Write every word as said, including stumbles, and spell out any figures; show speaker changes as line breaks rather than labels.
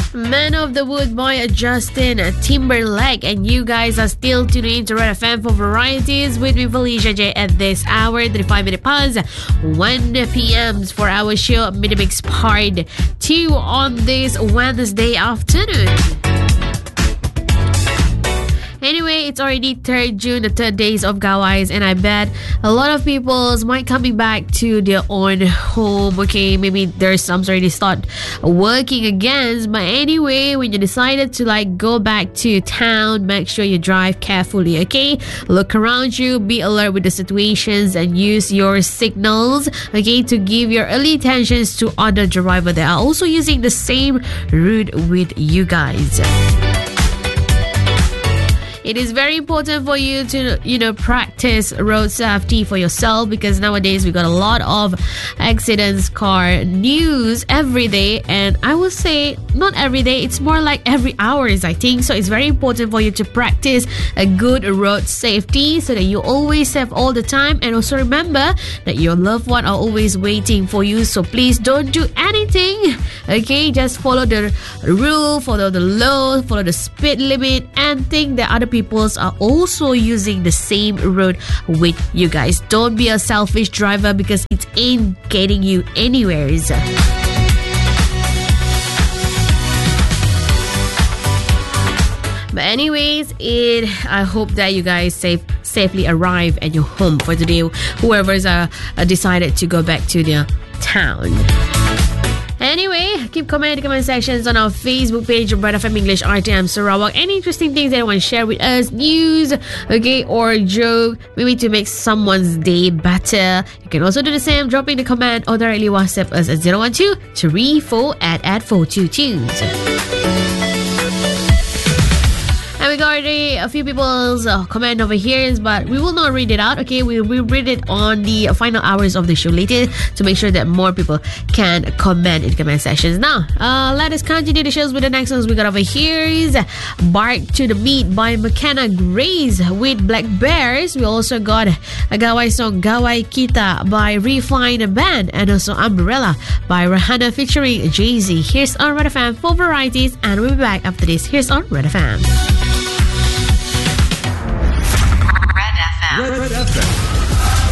Man of the Wood by Justin Timberlake, and you guys are still tuning in to Red F M for varieties with me, Felicia J, at this hour, thirty-five minute past one p.m. for our show Minimix Part two on this Wednesday afternoon. Anyway, it's already third June, the third days of Gawais, and I bet a lot of people might coming back to their own home. Okay, maybe there's some already start working again. But anyway, when you decided to like go back to town, make sure you drive carefully. Okay, look around you, be alert with the situations, and use your signals. Okay, to give your early attentions to other drivers that are also using the same route with you guys. It is very important for you to, you know, practice road safety for yourself, because nowadays we got a lot of accidents, car news every day, and I would say not every day, it's more like every hours, I think. So it's very important for you to practice a good road safety so that you always safe all the time, and also remember that your loved one are always waiting for you. So please don't do anything, okay? Just follow the rule, follow the law, follow the speed limit, and think that other people Peoples are also using the same road with you guys. Don't be a selfish driver, because it ain't getting you anywhere. But anyways, it I hope that you guys safe safely arrive at your home for today, whoever's uh, uh, decided to go back to their town. Anyway, keep commenting in the comment sections on our Facebook page of Red F M English R T M Sarawak. Any interesting things that you want to share with us, news, okay, or joke, maybe to make someone's day better. You can also do the same, dropping the comment or directly WhatsApp us at zero one two three four at at four two two. And we got already a few people's uh, comment over here, but we will not read it out. Okay, we will read it on the final hours of the show later to make sure that more people can comment in the comment sections. Now, uh, let us continue the shows with the next ones we got over here. Is Bark to the Beat by McKenna Grace with Black Bears. We also got a Gawai song Gawai Kita by Refine Band, and also Umbrella by Rihanna featuring Jay-Z. Here's on Red F M for varieties, and we'll be back after this. Here's on Red F M.
Red F M.